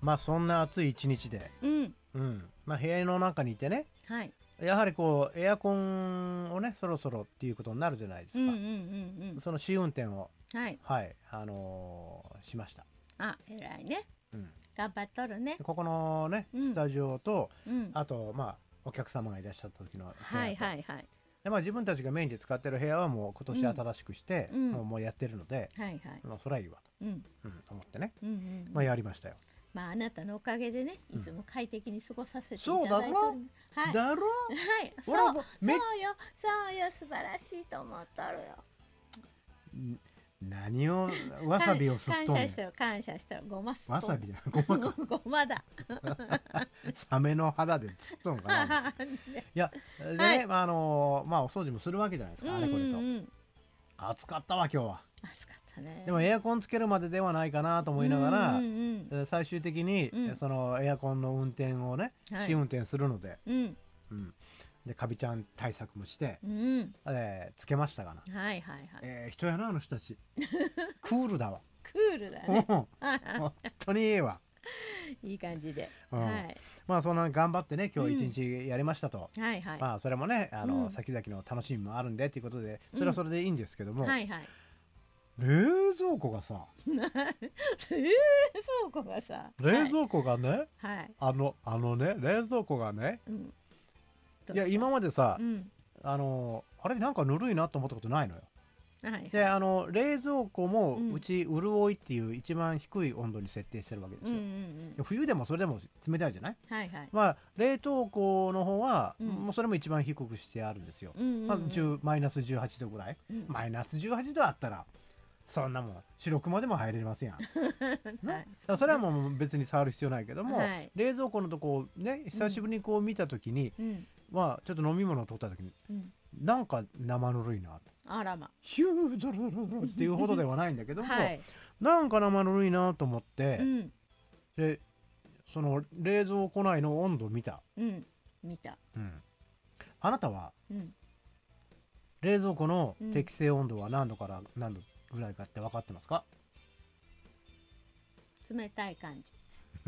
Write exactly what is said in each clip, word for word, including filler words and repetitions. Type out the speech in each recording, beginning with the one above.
まあそんな暑い一日で、 うんうんまあ、部屋の中にいてね、 はい、 やはりこうエアコンをねそろそろっていうことになるじゃないですか、 うんうんうんその試運転をうんはいはいあのーしました、 あ偉いねうん、 頑張っとるねここのねうんスタジオと、 うんあとまあお客様がいらっしゃった時の部屋と、 はいはいはいでまあ、自分たちがメインで使ってる部屋はもう今年新しくして、 うんもうもうやってるので、 はいはいまあ、それはいいわと、 うんうん、思ってね、 うんうんまあ、やりましたよ。 まああなたのおかげでねいつも快適に過ごさせていたそうだろだいてるはいだろはいそう俺はもうそうめよそうよ素晴らしいと思っとるよん何をわさびをすっとんねん感謝してる感謝してるごますっとんわさびだごまかごまだサメの肌でつっとんかないやでね、 はいまああのまあお掃除もするわけじゃないですか、あれこれとうんうんうん暑かったわ今日は。 暑かったねでもエアコンつけるまでではないかなと思いながら、 うんうんえー最終的に、 うんそのエアコンの運転をね、 はい試運転するので、 うんうん、でカビちゃん対策もして、 うんうんえーつけましたがな、 はいはいはいえー人やなあの人たちクールだわクールだねうん本当にいいわ、 いい感じでうんはいまあそんな頑張ってね今日一日やりましたと、 はいはいまあそれもねあの、 うん先々の楽しみもあるんでっていうことでそれはそれでいいんですけども、 はいはい冷蔵庫がさ冷蔵庫がさ冷蔵庫がね、 はいはいあのあのね冷蔵庫がねうんいや今までさ、 うんあのあれなんかぬるいなと思ったことないのよ。 はいであの冷蔵庫もうんうち潤いっていう一番低い温度に設定してるわけですよ、 うんうんうん冬でもそれでも冷たいじゃない。 はいはいまあ冷凍庫の方は、 うんもうそれも一番低くしてあるんですよ、 うんうんうんまあ、じゅうマイナスじゅうはちどぐらい、 うんマイナスじゅうはちどあったらそんなもん白熊でも入れませんやんなはいだからそれはもう別に触る必要ないけども、 はい冷蔵庫のとこをね久しぶりにこう見た時に、 うんまあちょっと飲み物を取った時にうんなんか生ぬるいなとあらまヒュードルルルルっていうほどではないんだけども、 はいなんか生ぬるいなと思って、 うんでその冷蔵庫内の温度を見た、 うん見たうんあなたはうん冷蔵庫のうん適正温度は何度から何度ぐらいかって分かってますか？ 冷たい感じ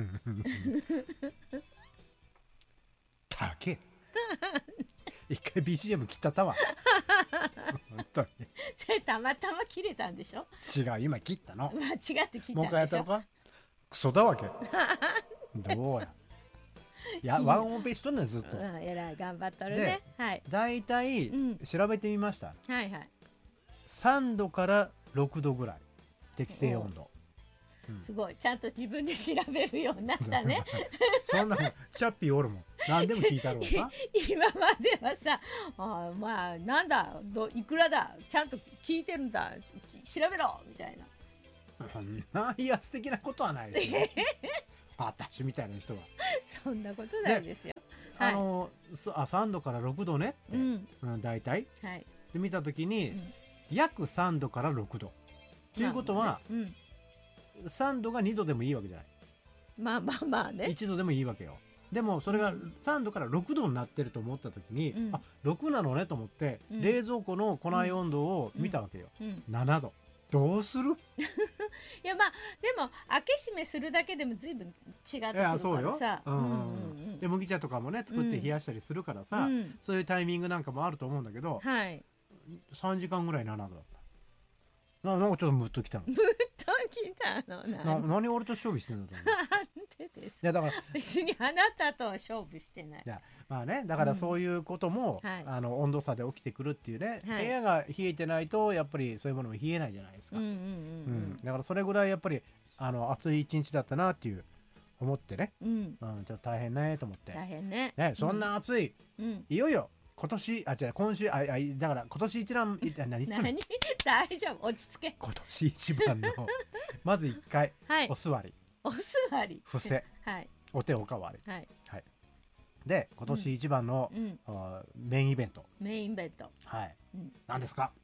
たけ一回 ビージーエム 切ったったわ本当にそれたまたま切れたんでしょ違う今切ったの間違って切ったもう一回やんでしょったのかクソだわけどうやいやワンオペしとんねんずっとうんえらい頑張っとるねはいだいたいうん調べてみましたはいはいさんどからろくどぐらい適正温度すごいちゃんと自分で調べるようになったねそんなもんチャッピーおるもん何でも聞いたろうか今まではさあーまあなんだどいくらだちゃんと聞いてるんだき調べろみたいなそんな威圧的なことはないですよ私みたいな人はそんなことないですよあのそあさんどからろくどねって、 うんうん、大体はいで見た時に、 うん約さんどからろくどということは、 うんさんどがにどでもいいわけじゃない、 まあまあまあねいちどでもいいわけよ。でもそれがさんどからろくどになってると思った時に、 うんあろくなのねと思って、 うん冷蔵庫の庫内温度を見たわけよ、 うんななどどうする？ いやまあでも開け閉めするだけでも随分違ってくるかいやそうよらさうんうんうんで麦茶とかもね作って冷やしたりするからさ、 うんそういうタイミングなんかもあると思うんだけど、 はいさんじかんぐらいななどだったな。なんかちょっとムッときたのぶっときたのななん何俺と勝負してんだと思うでですいやだから別にあなたとは勝負してないいやまあねだからそういうことも、 うんはいあの温度差で起きてくるっていうね、 はい部屋が冷えてないとやっぱりそういうものも冷えないじゃないですか、 うんうんうんうんだからそれぐらいやっぱりあの暑い一日だったなっていう思ってね、 うんうんうん、ちょっと大変ねと思って、 大変ねね、そんな暑い、 うんいよいよ今年あ違う今週ああだから今年一番いあ何言ってんの何大丈夫落ち着け今年一番のまず一回はいお座りお座り伏せはいお手おかわりはいで今年一番の、 うんあメインイベントメインベッドはい、 うん何ですか？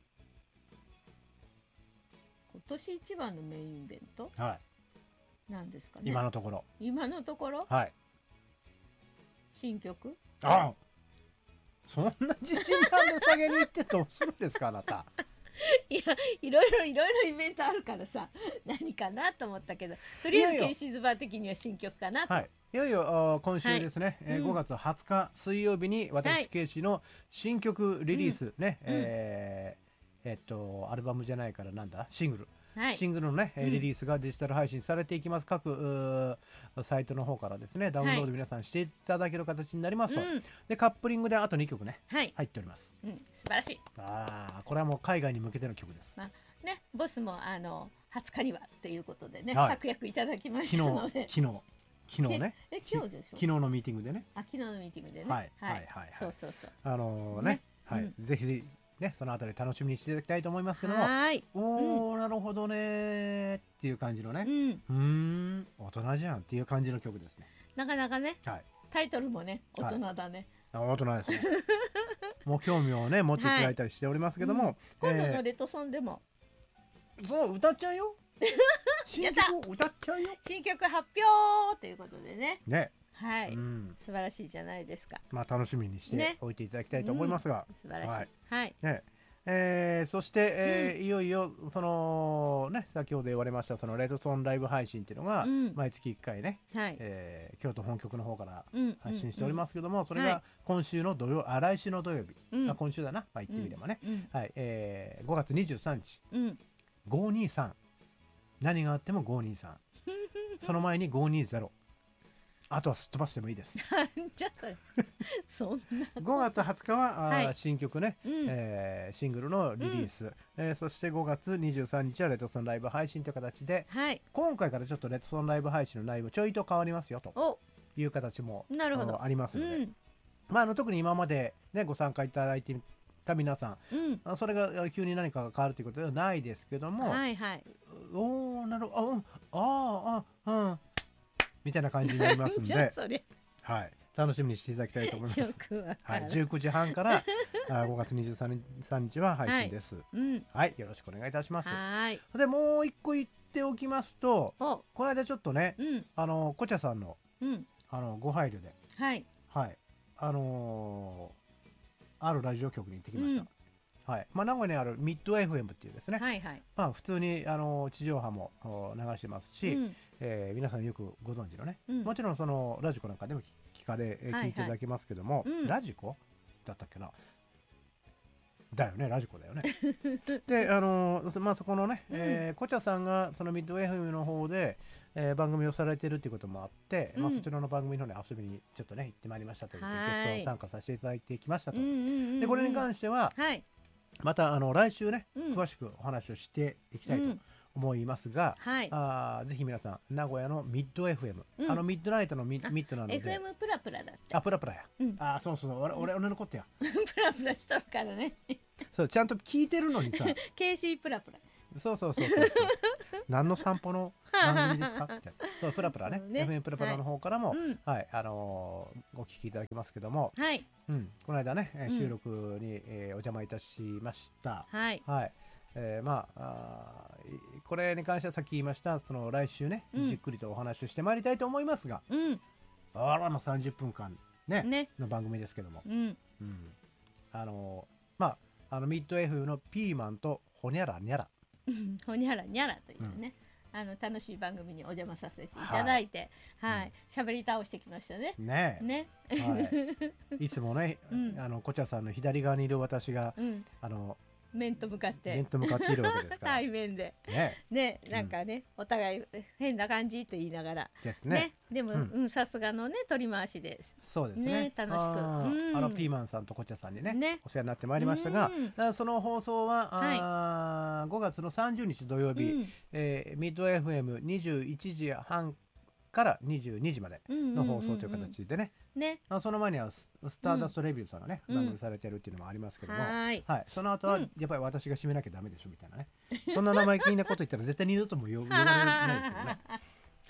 今年一番のメインイベントはいなんですかね今のところ今のところはい新曲ああそんな自信満で下げに行ってどうするんですかあなたいやいろいろいろいろイベントあるからさ何かなと思ったけど、とりあえずケイシーズバー的には新曲かなと。 はい、いよいよあ今週ですね、 はいえーうんごがつはつか水曜日には私いケイシーの新曲リリースね、 うんえーえっとアルバムじゃないからなんだシングル、 はいシングルのね、えーうんリリースがデジタル配信されていきます。各うーサイトの方からですねダウンロード皆さんしていただける形になりますと、 うんでカップリングであとにきょくねはい、 入っております。 うん、素晴らしい。 ああこれはもう海外に向けての曲です。 ね、ボスもあのはつかにはということでね、 はい確約いただきまし昨日たので。 昨日昨日ねえ今日でしょ。 昨日のミーティングでねあ昨日のミーティングでね。 はいはいはいはいそうそうそう。 あのーねねはい、 うんぜひぜひねそのあたり楽しみにしていただきたいと思いますけども、 はーい。 おー、なるほどねーっていう感じのね、 うん、 うーん大人じゃんっていう感じの曲ですね。 なかなかねはい、 タイトルもね大はい人だね。 あ大人ですね。もう興味をね持っていただいたりしておりますけども、 今度えのレトソンでもーそう歌っちゃうよ。新曲を歌っちゃうよ。 新曲発表ということでね。 ね、 はい、 うん、 素晴らしいじゃないですか。 まあ楽しみにしてねおいていただきたいと思いますが、 素晴らしい。 はいはい。 ね。えーそして、えーいよいよそのね先ほど言われましたそのレッドソンライブ配信っていうのがうん毎月いっかいね、 はい。 えー京都本局の方からうん発信しておりますけども、それはいが今週の土曜あ来週の土曜日、 うんあ今週だな、まあ、言ってみればね、 うんはいえーごがつにじゅうさんにちうんごにさん何があってもごにさんその前にごにゼロあとはすっ飛ばしてもいいですじゃあそんなごがつはつかは、あーはい新曲ね、 うんえーシングルのリリース、えーそしてごがつにじゅうさんにちはレッドソンライブ配信という形ではい。 今回からちょっとレッドソンライブ配信の内容ちょいと変わりますよとおいう形もなるほどあのありますうので、 んまあ、あの特に今まで、ね、ご参加いただいていた皆さんうんあそれがあ急に何かが変わるということではないですけども、 はいはい。 おーなるほどあうんあーあうんみたいな感じになりますんじゃあで、 それはい、楽しみにしていただきたいと思いまよす。 くわかはい、 る。 じゅうくじはんからあごがつにじゅうさんにちは配信です。 うんはい、よろしくお願いいたします。 はーい。 でもう一個言っておきますと、 おこの間ちょっとね、 うんあのこちゃさんのうんあのご配慮で、 はいはい、あのーあるラジオ局に行ってきました。はい、まあ名古屋にあるミッド エフエム っていうですね、 はいはい。 まあ普通にあの地上波もお流してますし、 うんえー皆さんよくご存知のね、 うんもちろんそのラジコなんかでも聞かれ、えーはいはい聞いていただけますけども、 うんラジコだったっけなだよねラジコだよねであのーそまあそこのね、 うんえーこちゃさんがそのミッド エフエム の方で、えー番組をされてるっていうこともあって、まあうんそちらの番組の方に遊びにちょっとね行ってまいりましたということではいゲスト参加させていただいてきましたと、 うんうんうんでこれに関してははい。 またあの来週ね、 うん詳しくお話をしていきたいとうん思いますが、 はい。 あーぜひ皆さん名古屋のミッド エフエム、 うんあのミッドナイトのミあミッドなのでエフエム プラプラだって。 あプラプラや、 うんあーそうそう俺俺俺のことやプラプラしとるからね。 そうちゃんと聞いてるのにさケーシー プラプラ。 そうそうそうそうそう何の散歩の番組ですかってそうプラプラねねエフエム プラプラの方からも、 うんはいあのーお聞きいただけますけども、 はいうん、この間ねえーうん収録に、えーお邪魔いたしました、 はい。 はい、えーまああーいこれに関してはさっき言いましたその来週ね、 うんじっくりとお話をしてまいりたいと思いますがうんあらまあさんじゅっぷんかんねね。 の番組ですけども、 うんうん、あのーまああのミッド エフ のピーマンとホニャラニャラほにゃらにゃらというね。あの楽しい番組にお邪魔させていただいて、はい、喋り倒してきましたね。 ねね。 え、はい、いつもね、 うんあのこちゃさんの左側にいる私がうん。 あの面と向かって面と向かっているわけですから対面でねね、なんかね、お互い変な感じと言いながらですねねでも、 うんうん、さすがのね取り回しです。 そうですねね楽しくあーうんあのピーマンさんとこちゃさんにねねお世話になってまいりましたが、 うんあその放送は、あーごがつのさんじゅうにち土曜日、 うんえーミッド エフエムにじゅういちじはんからにじゅうにじまでの放送という形でね、 ね。 あその前にはススターダストレビューさんがね、 うん番組されてるっていうのもありますけども、 はーい。 はい、その後はうんやっぱり私が締めなきゃダメでしょみたいなね、そんな生意気なこと言ったら絶対二度とも呼呼ばれないですけどね。はい、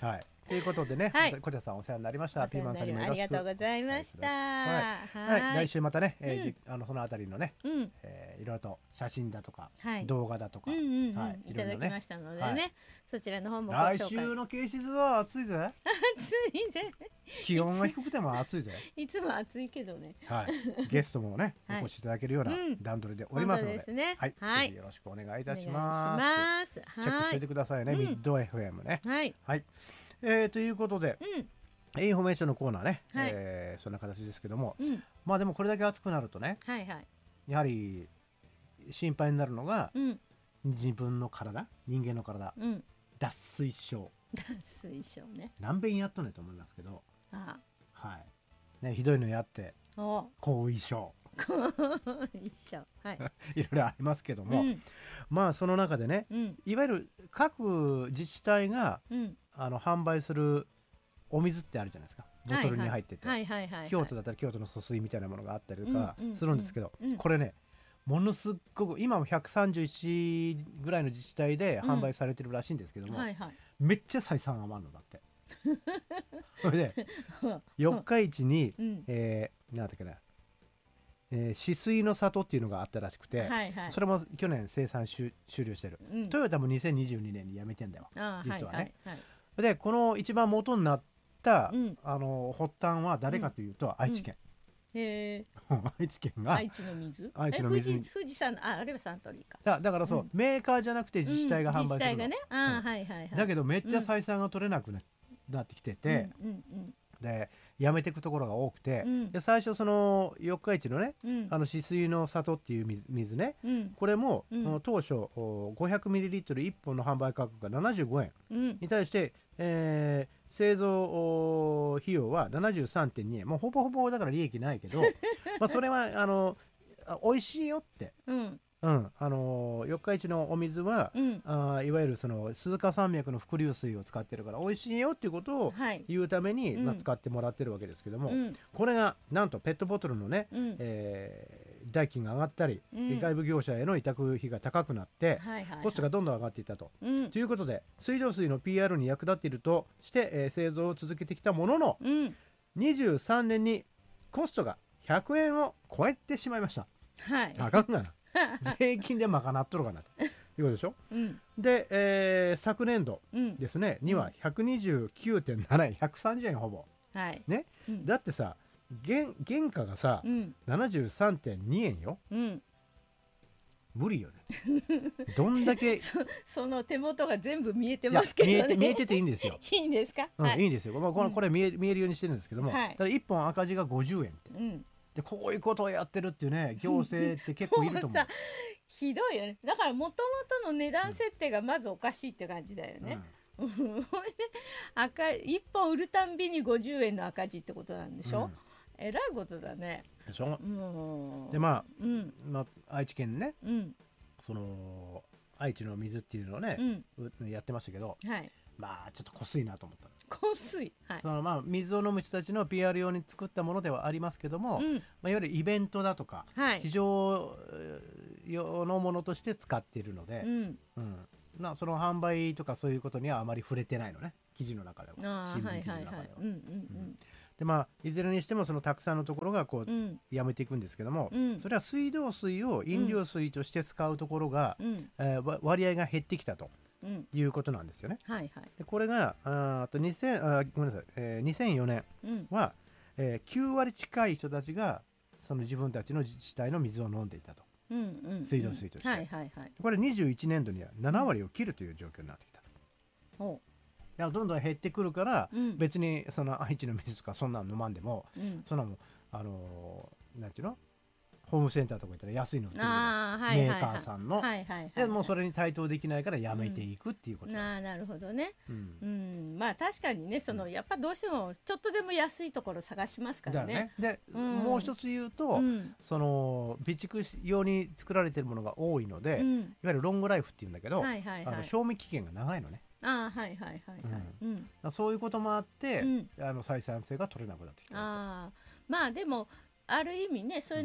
ということでね、 はい本当にこちゃさんお世話になりました。ピーマンさんにもよろしくありがとうございました。 はい、はい、来週またね、えーうんじあのそのあたりのね、 うん、 えーいろいろと写真だとか、 はい、 動画だとか、 うんうんうん、 はいいただきまししたのでね、 はいそちらの方もご来紹介。 週のケイシズは暑いぜ。 暑いぜ。 気温が低くても暑いぜ。 いつも暑いけどね。 はい、ゲストもね、 はいお越しいただけるようなうん段取りでおりますので、 本当ですね。 はい、 はいぜひよろしくお願いいたしおま願いしす。 ます。 チェックしておいてくださいね、 うんミッド エフエム ね。 はい。 はい、えー、ということで、 うインフォメーションのコーナーね、 はいえーそんな形ですけども、 ん、うん、 まあでもこれだけ暑くなるとね、 はいはい。 やはり心配になるのがうん、 自分の体、人間の体、 うん。 脱水症。 水晶ね。 何遍やっとねと思いますけど、 あはいね、ひどいのやってあ、お、 後遺症一緒。はい。 いろいろありますけども、 うん、 まあその中でね、 うん、 いわゆる各自治体がうん。 あの販売するお水ってあるじゃないですか、ボトルに入ってて、 はいはいはいはい。 京都だったら京都の疎水みたいなものがあったりとかうんうんするんですけど、 うんうんこれねものすっごく今もひゃくさんじゅういちぐらいの自治体で販売されてるらしいんですけども、 はいはい。 めっちゃ採算余るのだってそれで四日市に、 うん。 えー、なんだっけな、えー、止水の里っていうのがあったらしくて、 はいはい。 それも去年生産終終了してる、 うん、 トヨタもにせんにじゅうにねんに辞めてんだよ。 ああ、 実はねはいはいはい。 でこの一番元になった、 うんあの発端は誰かというと、愛知県、 へえ。 愛知県が、 愛知の水。 愛知の水え富士富士山の、あ、あれはサントリーか。 だだからそう、 うんメーカーじゃなくて自治体が販売するの、 うん自治体がね。ああ、 うんはいはいはい。 だけどめっちゃ採算が取れなくな,、なってきてて、 うんうんでやめていくところが多くて、 うんで最初その四日市のね、 うんうん。 あの止水の里っていう水水ね、 うんこれも、 うんあの当初お ごひゃくミリリットルいっぽんの販売価格がななじゅうごえんうんに対して、えー製造お費用はななじゅうさんてんにえん、もうほぼほぼだから利益ないけどまあそれはあのあ美味しいよって、 うんうんあの四日市のお水は、 うん。 あーいわゆるその鈴鹿山脈の伏流水を使ってるから美味しいよっていうことをはい。 言うために、 うんまあ、使ってもらってるわけですけども、 うんこれがなんとペットボトルのね、 うん。 えー代金が上がったり、 うん外部業者への委託費が高くなって、 はいはいはい。 コストがどんどん上がっていったと。 うんということで水道水の ピーアール に役立っているとして、えー製造を続けてきたもののうん。 にじゅうさんねんにコストがひゃくえんを超えてしまいました。 はい。 あかんがな税金で賄っとるかなということでしょ。 うんで、えー昨年度うん。 ですねにはひゃくにじゅうきゅうてんななえん、ひゃくさんじゅうえんほぼはい。 ね。 うんだってさ原原価がさ、 うんななじゅうさんてんにえんよ。 うん。 無理よね。どんだけその手元が全部見えていやますけどね。 見えて見えてていいんですよ。 いいんですか。 うんはいいいんですよ。まあ、これこれ見え見えるようにしてるんですけども、 はいだからいっぽん赤字がごじゅうえんってうん。 でこういうことをやってるっていうね行政って結構いると思う。 もうさひどいよね。だからもともとの値段設定がまずおかしいって感じだよね。ほいで赤いっぽん売るたんびにごじゅうえんの赤字ってことなんでしょ。えらいことだね。 うんでしょ。 もう。 でまうんあ、まあ、愛知県ねうんその愛知の水っていうのをねう、んうやってましたけど、 はい。 まあちょっとこすいなと思ったの。 香水はい。 そのまあ水を飲む人たちの ピーアール 用に作ったものではありますけども、 うんまあ、いわゆるイベントだとか、 はい非。常用のものとして使っているので、 うん。 うんなその販売とかそういうことにはあまり触れてないのね記事の中ではああ新聞はいはい記事の中では。 はい。うんうんでまあいずれにしてもそのたくさんのところがこううんうんやめていくんですけども、 うんそれは水道水を飲料水として使うところが、 うんえーわ割合が減ってきたとうん。 いうことなんですよね。 はいはい。 でこれがあーあとにせんあごめんなさい、えーにせんよねんうんは、えーきゅうわり近い人たちがその自分たちの自治体の水を飲んでいたと。 うんうんうん。 水道水としてはいはいはい。 これにじゅういちねんどにはななわりを切るという状況になってきたと。 おだからどんどん減ってくるから、 うん別にその愛知の水とかそんなの飲まんでもうん。 そんなもんあのーなんていうのホームセンターとか行ったら安いの売ってるじゃああないですか、 はいはいはい。 メーカーさんの、 はいはいはい。 でもうそれに対等できないからやめていくっていうこと、 なあなるほどね。 うんうん、まあ確かにね、そのやっぱどうしてもちょっとでも安いところ探しますかじゃあらね。 ねで、 うんもう一つ言うと、 うん、 その備蓄用に作られているものが多いので、いわうん、 ゆるロングライフっていうんだけど、 はいはいはい。 あの賞味期限が長いのね。 ああはいはいはいはい。うん、 だからそういうこともあって、 うんあの採算性が取れなくなってきた。 ああまあでもある意味ねそういうの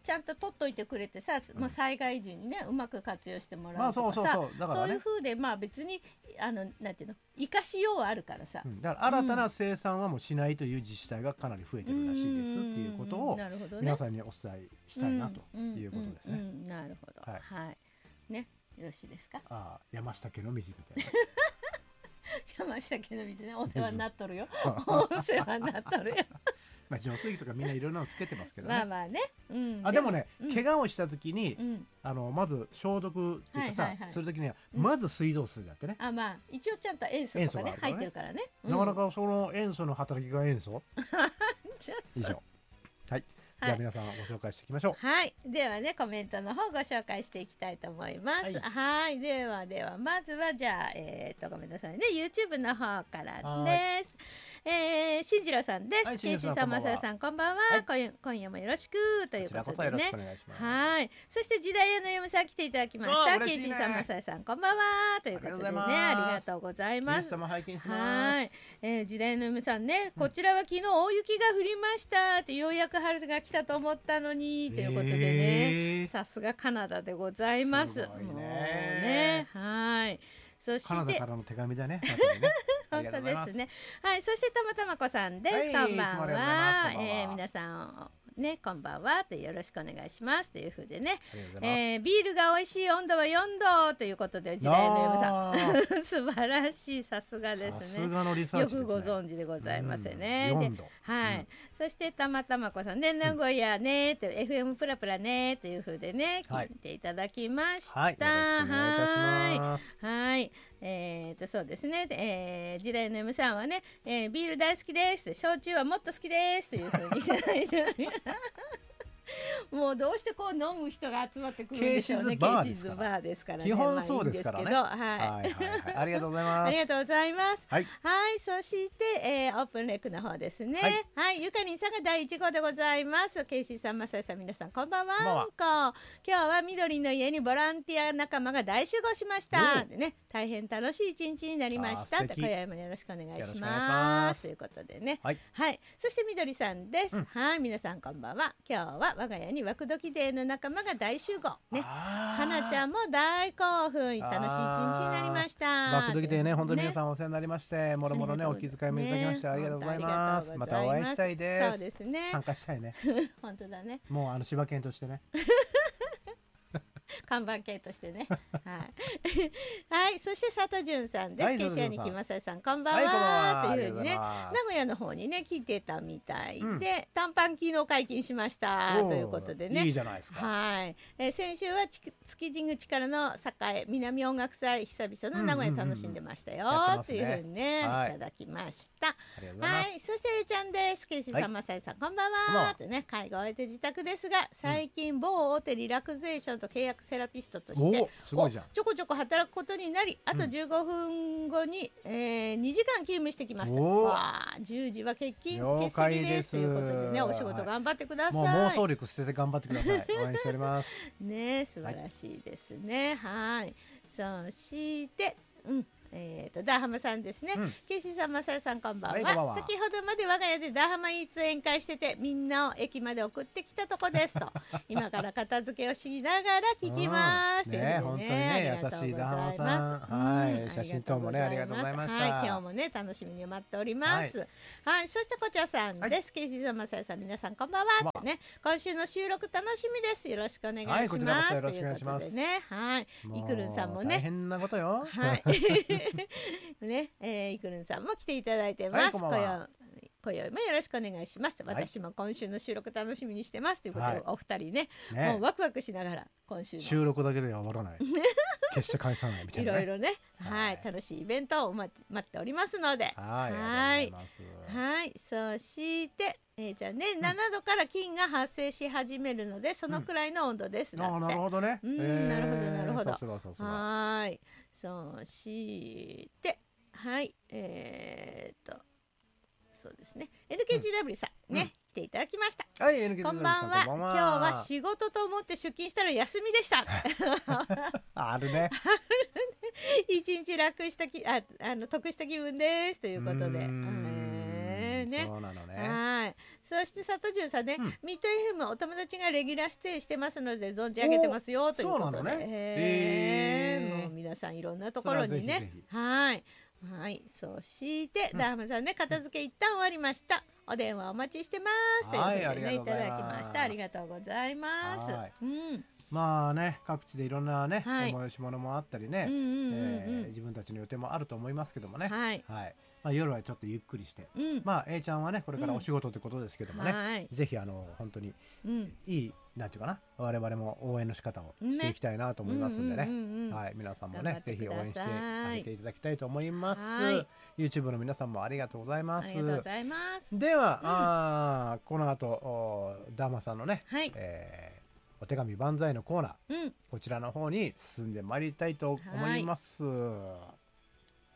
ちゃんと取っといてくれてさ、 うんまあ、災害時にねうまく活用してもらまあうとかさ、 そうそうそうだからねそういう風でまあ別にあのなんていうの生かしようはあるからさ、 うんだから新たな生産はもうしないという自治体がかなり増えてるらしいですっていうことをなるほどね皆さんにお伝えしたいなということですね。 うんうんうんなるほど、 はいはいね、よろしいですか。 ああ山下家の水みたい山下家の水ね、お世話になっとるよお世話になっとるよまあ浄水器とかみんないろんなのつけてますけどね。 まあまあね、うん、 あでもね、 うん怪我をした時に、 うん、 あのまず消毒っていうかさ、 はいはいはいする時にはうんまず水道水だってね、 あまあ一応ちゃんと塩素とかね塩素があるからね入ってるからね、 なかなかその塩素の働きが塩素じゃあ以上はい、 はいじゃあ皆さんご紹介していきましょう。 はい、ではねコメントの方ご紹介していきたいと思います。 はいはい、ではではまずはじゃあえっ、とごめんなさいね YouTube の方からはです。えー、新次郎さんです。 はいケイシーさん、 新次郎さんまさやさん、こんばんは。 はい今夜今夜もよろしくというこちらこでねことそよろしくお。願いします。 はい、そして時代屋の嫁さん来ていただきましあーた。ケイ嬉しいねシーさん、まさやさん、こんばんはということでね、ありがとうございイます。 ンスタも拝見します。 はい、えー、時代の嫁さんね、こちらは昨日大雪が降りましたってようやく春が来たと思ったのにということでね、 えーさすがカナダでございます。 すごいねもうね、はい。そしてカナダからの手紙だね。まさにねあ本当りがとうございますですね。はい、そしてたまたまこさんです。 はいこんばんいつもありがとうございますは。 こんばんはえー皆さんね、こんばんはとよろしくお願いしますというふうでね。 ありがとうございます。 えー、ビールが美味しい温度はよんどということで時代の嫁さあーん素晴らしい、さすがでさすね。 すがのリサーよチですね。 くご存知でございますね。でうんよんどはい、 うんそしてたまたまこさんね、名古屋ねと、エフエム プラプラねというふうでね、 はい聞いていただきました。 はい、よろしくお願いいたします。 はい、はい、えー、とそうですね、えー、時代の M さんはね、えー、ビール大好きです焼酎はもっと好きですというふうにいただいておりますもうどうしてこう飲む人が集まってくるんでしょうね。 ケーシケーシズズバーバーですからね。 基本そうですからねまあいいんですけど、はい。 はいはいはい、ありがとうございます。 ありがとうございます。 はい、 はい、そして、えー、オープンレックの方ですね。ははいい、 ゆかりんさんがだいいち号でございます。ケイシーさん、まさやさん、皆さん、こんばんは。 こんばんはんこ今日は緑の家にボランティア仲間が大集合しました。 おでね、大変楽しい一日になりました。 あー素敵今夜もよろしくお願いしよろしくお願いしま。 ますすということでね。 はい、 はい、そしてみどりさんです。 うんはい、皆さんこんばんは。今日は我が家にワクドキデーの仲間が大集合。ね。 ははなちゃんも大興奮、楽しい一日になりました。 バックドキでね、本当に皆んさんお世話になりまして、もろもろね、お気遣いもいただきまして、ありがとうございます。ま本当ありがとうございますたお会いしたいです。 そうですね。 参加したいね。 本当だね。 もうあの柴犬としてね。 看板系としてね。はい。はい、そして佐藤淳さんです。 はいケイシアニキマサイさん、こんばんは。 はいこんばんはというふうにね、 あ名古屋の方にね来てたみたいで、 うん短パン機能解禁しましたおーということでね。 いいじゃないですか。 はい、えー先週はち築地口からの栄南音楽祭久々の名古屋楽しんでましたよ、 うんうんうんやってますとねいうふうにね、 はいいただきました。 ありがとうございます。 はい、そしてえいちゃんです。ケイシーさん、 はいまさやさん、こんばんこんばんはは。とね、介護を終えて自宅ですが、最近某大手リラクゼーションと契約セラピストとしてお、すごいじゃん。 ちょこちょこ働くことになり、あとうんじゅうごふんごに、えー、にじかん勤務してきました。 おーわあ、じゅうじは欠勤了欠解で席ですすということでね、お仕事頑張ってください。 もう妄想力捨てて頑張ってください。応援しております。 ね、素晴らしいですね。はい。そして、うん。えー、とダーハマさんですね、 うんケイシーさん、マサヤさん、こんばんは。 はいこんばんは先ほどまで我が家でダーハマイーツ宴会してて、みんなを駅まで送ってきたとこですと今から片付けをしながら聞きます、 うんというね本当にことでねありがとうござ優しいダーハマさんますはいうん写真等もねありがとうございましたはい、今日もね楽しみに待っておりますはい、そしてこちらさんです、ケイシーさん、マサヤさん、皆さんこんばんはってね、今週の収録楽しみです、よろしくお願いします、 はいこちらこそよろしくお願いしますということでね、はい、イクルンさんもね大変なことよ。 はい。ね、えー、いくるんさんも来ていただいてます。 はいこんばんは今宵もよろしくお願いします。 はい私も今週の収録楽しみにしてますということで、 はいお二人ね、 ねもうワクワクしながら今週の収録だけでは終わらない。決して返さないみたいなね。 いろいろね、はい、 はい楽しいイベントをお待ち待っておりますので、 はいはいありがとうございます。 はい、そして、えー、じゃあね、ななどから菌が発生し始めるので、そのくらいの温度です。だって。 ああなるほどね。 うんえーなるほどなるほどさすがさすが。 はーい。そして、はい、えー、っと、そうですね。エルケージーダブリュー さん、ね、 うん来ていただきました。 はい エヌケーこんばんは。今日は仕事と思って出勤したら休みでした。 あるね。 一日楽したき、あ、あの得した気分ですということで。 うーんへね。ね。 そうなのね。 はい。そして佐藤さんね、 うんミッド エフエム お友達がレギュラー出演してますので存じ上げてますよということで、 そうなのねへーへーもう皆さんいろんなところにそれはぜねひぜひはいはいそして、 うんダーマさんね片付け一旦終わりました。お電話お待ちしてますということでね、 はいありいたがとうございますだきました。ありがとうございますはい。 うんまあね、各地でいろんなね、 はい催し物もあったりね、 うんうんうんうんえー自分たちの予定もあると思いますけどもね、 はいはいまあ、夜はちょっとゆっくりして、 うんまあ A ちゃんはねこれからお仕事ということですけどもね、 はいぜひあの本当にうんいいなんていうかな、我々も応援の仕方をねしていきたいなと思いますんでね、 うんうんうんうんはい皆さんも頑張っねぜひてください応援してあげていただきたいと思います。 はい YouTube の皆さんもありがとうございます。 ありがとうございますでは、あーこの後おダーマさんのね、 はいえーお手紙万歳のコーナー、 うんこちらの方に進んでまいりたいと思います。